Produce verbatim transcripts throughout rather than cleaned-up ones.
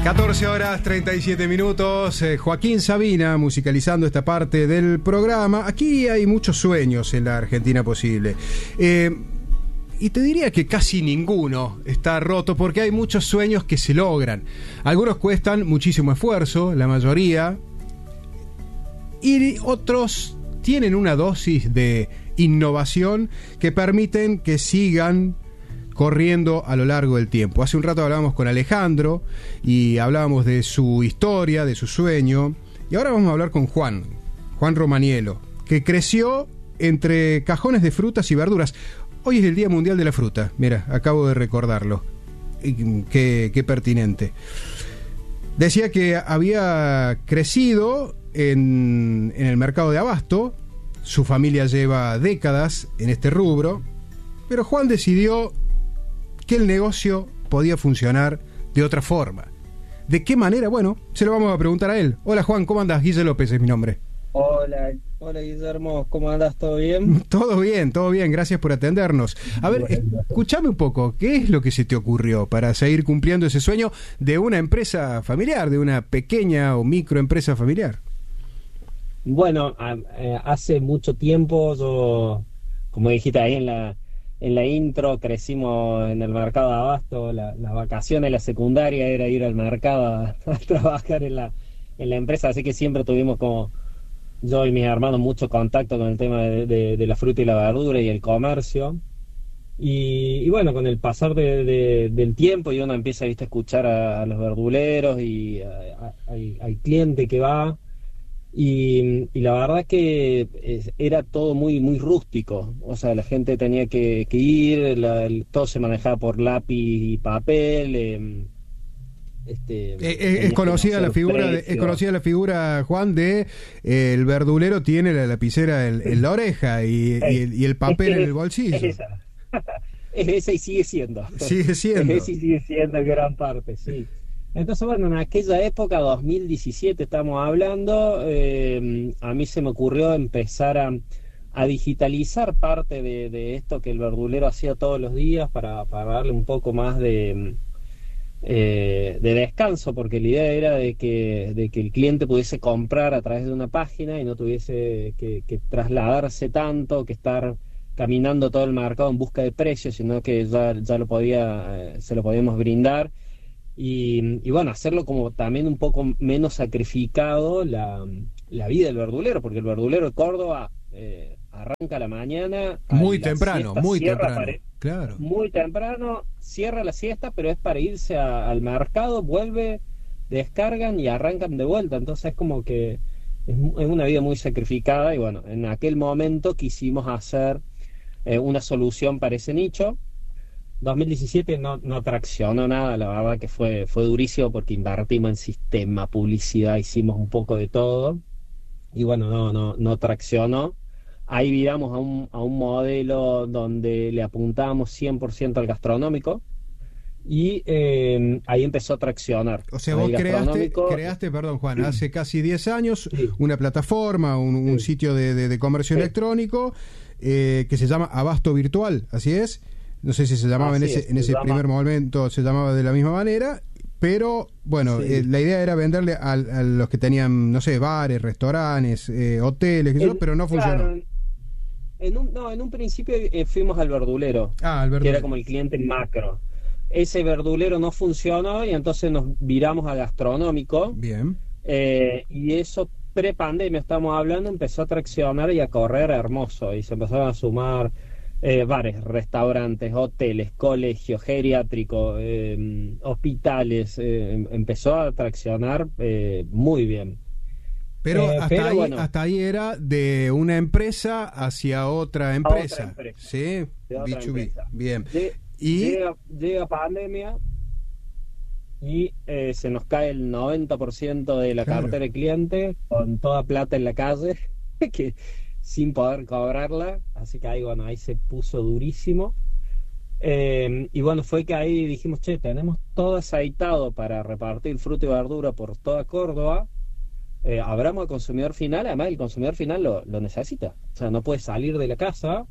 catorce horas treinta y siete minutos. eh, Joaquín Sabina musicalizando esta parte del programa. Aquí hay muchos sueños en la Argentina posible. Eh, y te diría que casi ninguno está roto porque hay muchos sueños que se logran. Algunos cuestan muchísimo esfuerzo, la mayoría. Y otros tienen una dosis de innovación que permiten que sigan corriendo a lo largo del tiempo. Hace un rato hablábamos con Alejandro y hablábamos de su historia, de su sueño, y ahora vamos a hablar con Juan, Juan Romaniello, que creció entre cajones de frutas y verduras. Hoy es el Día Mundial de la Fruta, mira, acabo de recordarlo. Qué, qué pertinente. Decía que había crecido en, en el mercado de abasto, su familia lleva décadas en este rubro, pero Juan decidió que el negocio podía funcionar de otra forma. ¿De qué manera? Bueno, se lo vamos a preguntar a él. Hola Juan, ¿cómo andás? Guille López es mi nombre. Hola, hola Guillermo, ¿cómo andás? ¿Todo bien? Todo bien, todo bien, gracias por atendernos. A ver, Bueno. escúchame un poco, ¿qué es lo que se te ocurrió para seguir cumpliendo ese sueño de una empresa familiar, de una pequeña o microempresa familiar? Bueno, a- eh, hace mucho tiempo yo, como dijiste ahí en la, en la intro, crecimos en el mercado de abasto. La, las vacaciones, la secundaria era ir al mercado a, a trabajar en la, en la empresa, así que siempre tuvimos como yo y mis hermanos mucho contacto con el tema de, de- de la fruta y la verdura y el comercio. Y, y bueno, con el pasar de- de- del tiempo y uno empieza, ¿viste?, a escuchar a, a los verduleros y a- a- al, al cliente que va. Y, y la verdad que es- era todo muy muy rústico. O sea, la gente tenía que, que ir, la- el- todo se manejaba por lápiz y papel. eh, este, Eh, eh, tenías es que conocida la conocer figura de, es precios. conocida la figura, Juan, de eh, el verdulero tiene la lapicera en, en la oreja y, y el, y el papel en el bolsillo. Es esa. Es esa y sigue siendo. Sigue siendo. Es esa y sigue siendo en gran parte, sí. Entonces, bueno, en aquella época, dos mil diecisiete estamos hablando, eh, a mí se me ocurrió empezar a, a digitalizar parte de, de esto que el verdulero hacía todos los días para, para darle un poco más de, eh, de descanso, porque la idea era de que, de que el cliente pudiese comprar a través de una página y no tuviese que, que trasladarse tanto, que estar caminando todo el mercado en busca de precios, sino que ya, ya lo podía, eh, se lo podíamos brindar. Y, y bueno, hacerlo como también un poco menos sacrificado la, la vida del verdulero, porque el verdulero de Córdoba eh, arranca a la mañana, a Muy la temprano, siesta, muy cierra temprano. para- Claro. muy temprano, cierra la siesta, pero es para irse a- al mercado, vuelve, descargan y arrancan de vuelta. Entonces es como que es, mu- es una vida muy sacrificada. Y bueno, en aquel momento quisimos hacer eh, una solución para ese nicho. dos mil diecisiete no, no traccionó nada, la verdad que fue, fue durísimo porque invertimos en sistema, publicidad, hicimos un poco de todo y bueno, no, no, no traccionó. Ahí viramos a un, a un modelo donde le apuntábamos cien por ciento al gastronómico y eh, ahí empezó a traccionar. O sea, Ahí vos creaste, gastronómico, creaste, perdón Juan, hace casi diez años sí, una plataforma, un, un sí, sitio de, de- de comercio sí, electrónico eh, que se llama Abasto Virtual, ¿así es? No sé si se llamaba en así ese, es, en se ese llama, primer momento, se llamaba de la misma manera, pero bueno, eh, sí. la idea era venderle a, a los que tenían, no sé, bares, restaurantes, eh, hoteles, qué sé yo, En- pero no funcionó. claro, en un, no, en un principio eh, fuimos al verdulero, Ah, el que era verdulero. como el cliente macro. Ese verdulero no funcionó y entonces nos viramos a gastronómico. Bien. eh, y eso pre-pandemia estamos hablando, empezó a traccionar y a correr hermoso y se empezaron a sumar eh, bares, restaurantes, hoteles, colegios, geriátricos, eh, hospitales. eh, em- empezó a traccionar eh, muy bien. Pero Eh, hasta pero ahí, bueno, hasta ahí era de una empresa hacia otra a otra empresa. empresa, ¿Sí? de B otra dos B. empresa. Bien. Lle- Y Llega, llega pandemia y eh, se nos cae el noventa por ciento de la claro. cartera de clientes con toda plata en la calle, que sin poder cobrarla, así que ahí, bueno, ahí se puso durísimo. Eh, y bueno, fue que ahí dijimos, che, tenemos todo aceitado para repartir fruta y verdura por toda Córdoba. Eh, abramos al consumidor final, además el consumidor final lo, lo necesita, o sea, no puede salir de la casa.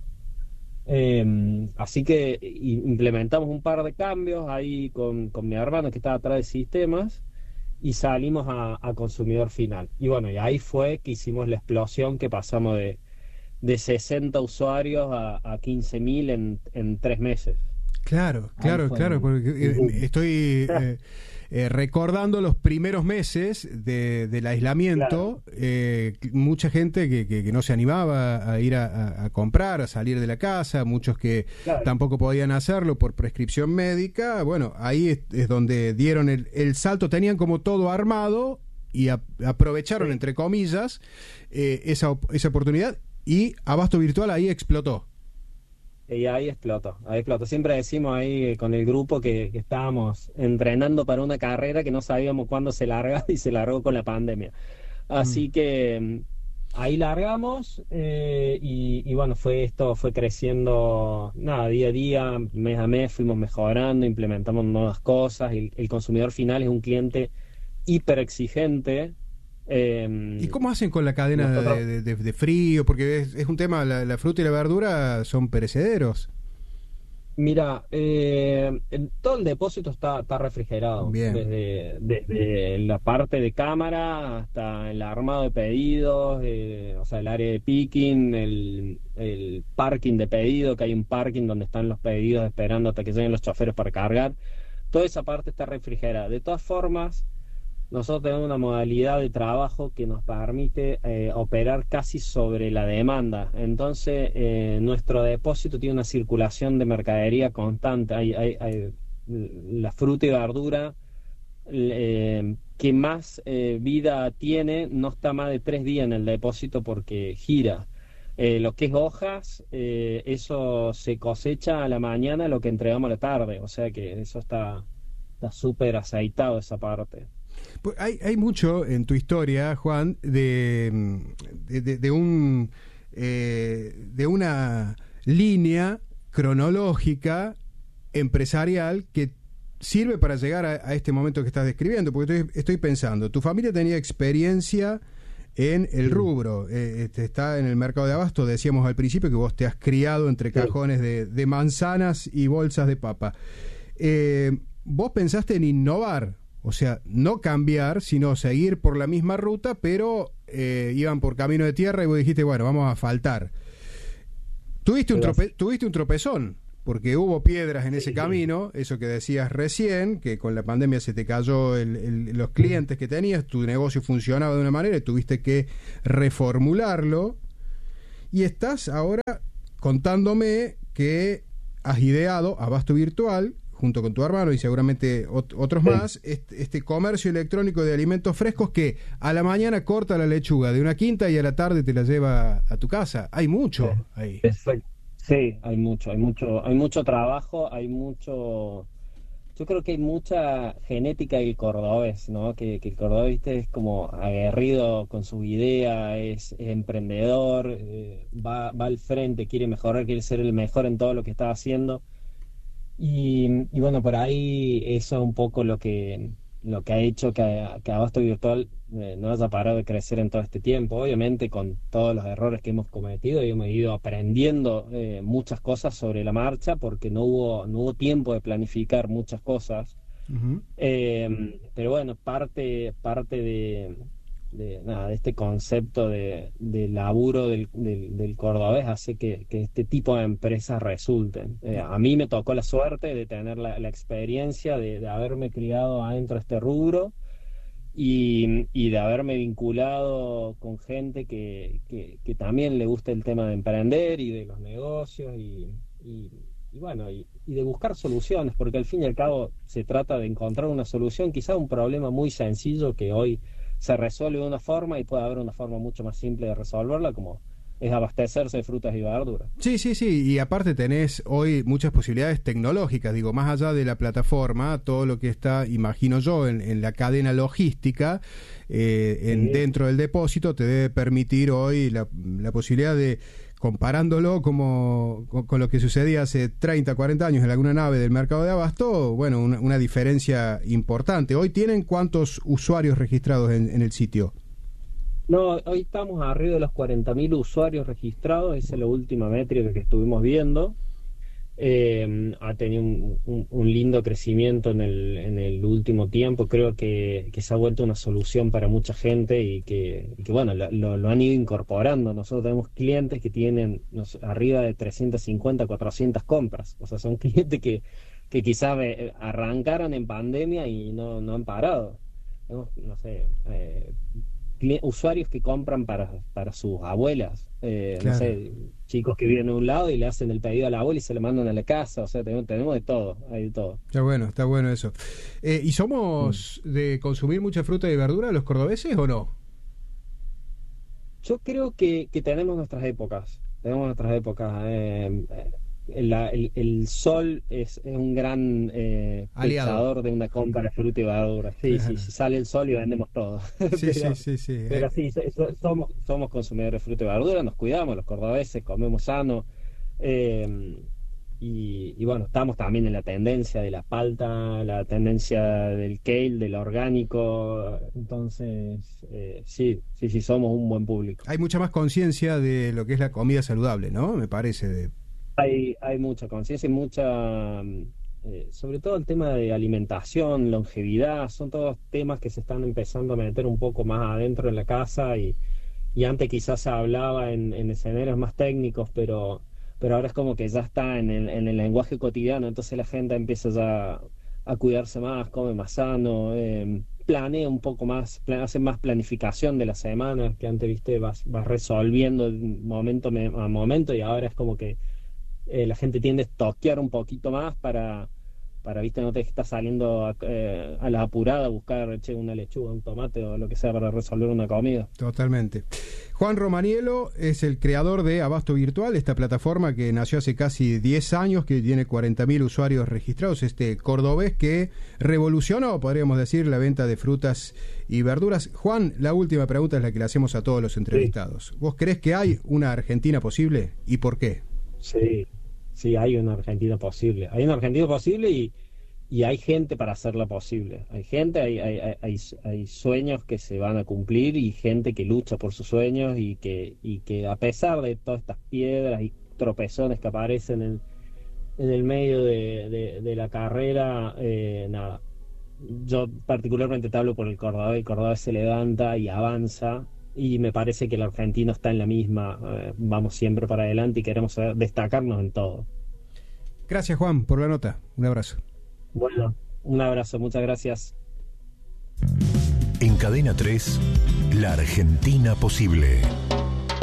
Eh, así que i- implementamos un par de cambios ahí con, con mi hermano que estaba atrás de sistemas y salimos a, a consumidor final. Y bueno, y ahí fue que hicimos la explosión, que pasamos de, de sesenta usuarios a, a quince mil en, en tres meses. Claro, claro, claro, el, porque el eh, estoy eh, eh, recordando los primeros meses de, del aislamiento, claro. eh, mucha gente que, que, que no se animaba a ir a, a comprar, a salir de la casa, muchos que claro. tampoco podían hacerlo por prescripción médica. Bueno, ahí es, es donde dieron el, el salto, tenían como todo armado y a, aprovecharon, sí. entre comillas, eh, esa, esa oportunidad, y Abasto Virtual ahí explotó. Y ahí explotó, ahí explotó. Siempre decimos ahí con el grupo que, que estábamos entrenando para una carrera que no sabíamos cuándo se larga, y se largó con la pandemia. Así mm. que ahí largamos eh, y, y bueno, fue esto, fue creciendo, nada, día a día, mes a mes, fuimos mejorando, implementamos nuevas cosas. El, el consumidor final es un cliente hiper exigente. Eh, ¿Y cómo hacen con la cadena nosotros... de, de, de frío? Porque es, es un tema, la, la fruta y la verdura son perecederos. Mira, eh, el, todo el depósito está, está refrigerado. Bien. Desde, desde la parte de cámara hasta el armado de pedidos, eh, o sea, el área de picking, el, el parking de pedido, que hay un parking donde están los pedidos esperando hasta que lleguen los choferes para cargar. Toda esa parte está refrigerada. De todas formas, nosotros tenemos una modalidad de trabajo que nos permite eh, operar casi sobre la demanda. Entonces, eh, nuestro depósito tiene una circulación de mercadería constante. Hay, hay, hay la fruta y verdura eh, que más eh, vida tiene no está más de tres días en el depósito porque gira. Eh, lo que es hojas, eh, eso se cosecha a la mañana, lo que entregamos a la tarde. O sea que eso está está súper aceitado, esa parte. Pues hay, hay mucho en tu historia, Juan, de, de, de, de un eh, de una línea cronológica empresarial que sirve para llegar a, a este momento que estás describiendo, porque estoy, estoy pensando, tu familia tenía experiencia en el rubro, eh, está en el mercado de abasto, decíamos al principio que vos te has criado entre cajones de, de manzanas y bolsas de papa. Eh, vos pensaste en innovar, o sea, no cambiar, sino seguir por la misma ruta, pero eh, iban por camino de tierra y vos dijiste, bueno, vamos a faltar. Tuviste un, trope tuviste un tropezón, porque hubo piedras en ese sí, camino, sí. Eso que decías recién, que con la pandemia se te cayó el, el, los clientes que tenías, tu negocio funcionaba de una manera y tuviste que reformularlo. Y estás ahora contándome que has ideado Abasto Virtual, junto con tu hermano y seguramente ot otros sí. más, este, este comercio electrónico de alimentos frescos que a la mañana corta la lechuga de una quinta y a la tarde te la lleva a tu casa. Hay mucho sí. ahí. Sí, hay mucho, hay mucho, hay mucho trabajo, hay mucho... Yo creo que hay mucha genética del cordobés, ¿no? Que, que el cordobés, viste, es como aguerrido con sus ideas, es, es emprendedor, eh, va, va al frente, quiere mejorar, quiere ser el mejor en todo lo que está haciendo. Y, y bueno, por ahí eso es un poco lo que lo que ha hecho que, que Abasto Virtual eh, no haya parado de crecer en todo este tiempo. Obviamente con todos los errores que hemos cometido y hemos ido aprendiendo eh, muchas cosas sobre la marcha porque no hubo no hubo tiempo de planificar muchas cosas. Uh-huh. eh, pero bueno, parte parte de De, nada, de este concepto de, de laburo del, del, del cordobés hace que, que este tipo de empresas resulten. Eh, a mí me tocó la suerte de tener la, la experiencia de, de haberme criado adentro de este rubro y, y de haberme vinculado con gente que, que, que también le gusta el tema de emprender y de los negocios y, y, y bueno, y, y de buscar soluciones, porque al fin y al cabo se trata de encontrar una solución, quizá un problema muy sencillo que hoy se resuelve de una forma y puede haber una forma mucho más simple de resolverla, como es abastecerse de frutas y verduras. Sí, sí, sí, y aparte tenés hoy muchas posibilidades tecnológicas, digo, más allá de la plataforma, todo lo que está, imagino yo, en, en la cadena logística, eh, en, sí. dentro del depósito, te debe permitir hoy la, la posibilidad de, comparándolo como con, con lo que sucedía hace treinta, cuarenta años en alguna nave del mercado de abasto, bueno, una, una diferencia importante. ¿Hoy tienen cuántos usuarios registrados en, en el sitio? No, hoy estamos arriba de los cuarenta mil usuarios registrados, esa es la última métrica que estuvimos viendo. Eh, ha tenido un, un- un lindo crecimiento en el, en el último tiempo. Creo que, que se ha vuelto una solución para mucha gente y que, y que, bueno, lo, lo- lo han ido incorporando. Nosotros tenemos clientes que tienen no sé, arriba de trescientas cincuenta, cuatrocientas compras. O sea, son clientes que, que quizás eh, arrancaron en pandemia y no, no han parado. Tenemos, no sé, eh, cli- usuarios que compran para, para sus abuelas, eh, no Claro. sé, chicos que viven en un lado y le hacen el pedido a la abuela y se le mandan a la casa, o sea, tenemos, tenemos de todo, hay de todo. Está bueno, está bueno eso. Eh, ¿Y Mm. somos de consumir mucha fruta y verdura los cordobeses o no? Yo creo que, que tenemos nuestras épocas, tenemos nuestras épocas. eh, eh, la- el, el sol es, es un gran eh, Aliado. fechador de una compra de fruta y verdura. Sí, sí, Claro. sí, sale el sol y vendemos todo. Sí, sí, Pero, sí, sí. pero Eh, sí, so- so- somos, somos consumidores de fruta y verdura, nos cuidamos, los cordobeses, comemos sano. eh, y, y bueno, estamos también en la tendencia de la palta, la tendencia del kale, del orgánico. Entonces, eh, sí, sí, sí, somos un buen público. hay mucha más conciencia de lo que es la comida saludable, ¿no? Me parece. De... Hay, hay mucha conciencia y mucha, mm, eh, sobre todo el tema de alimentación, longevidad, son todos temas que se están empezando a meter un poco más adentro en la casa y, y antes quizás se hablaba en, en escenarios más técnicos, pero, pero ahora es como que ya está en el, en el lenguaje cotidiano, entonces la gente empieza ya a cuidarse más, come más sano, eh, planea un poco más, pla- hace más planificación de la semana, que antes, viste, vas, vas resolviendo el momento me- a momento y ahora es como que eh, la gente tiende a toquear un poquito más para, para viste, no te está saliendo a, eh, a la apurada a buscar, che, una lechuga, un tomate o lo que sea para resolver una comida. Totalmente. Juan Romaniello es el creador de Abasto Virtual, esta plataforma que nació hace casi diez años, que tiene cuarenta mil usuarios registrados, este cordobés que revolucionó, podríamos decir, la venta de frutas y verduras. Juan, la última pregunta es la que le hacemos a todos los Sí, entrevistados. ¿Vos creés que hay una Argentina posible y por qué? sí, sí, hay una Argentina posible. Hay una Argentina posible y, y hay gente para hacerla posible. Hay gente, hay, hay, hay, hay hay sueños que se van a cumplir y gente que lucha por sus sueños y que, y que a pesar de todas estas piedras y tropezones que aparecen en, en el medio de, de- de la carrera, eh, nada. Yo particularmente te hablo por el Córdoba, el Córdoba se levanta y avanza y me parece que el argentino está en la misma, eh, vamos siempre para adelante y queremos eh, destacarnos en todo. Gracias, Juan, por la nota. Un abrazo. Bueno, un abrazo, muchas gracias. En Cadena tres, La Argentina Posible.